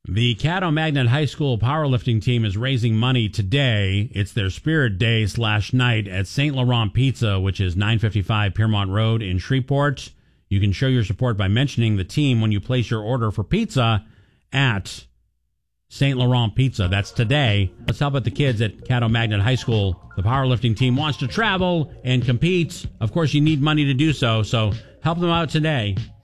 The Caddo Magnet High School powerlifting team is raising money today. It's their Spirit Day / night at St. Laurent Pizza, which is 955 Piermont Road in Shreveport. You can show your support by mentioning the team when you place your order for pizza at St. Laurent Pizza. That's today. Let's help out the kids at Caddo Magnet High School. The powerlifting team wants to travel and compete. Of course, you need money to do so help them out today.